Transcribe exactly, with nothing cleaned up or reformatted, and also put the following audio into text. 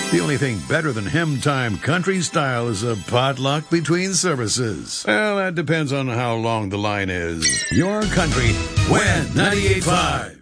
The only thing better than hymn time country style is a potluck between services. Well, that depends on how long the line is. Your country, When ninety-eight point five.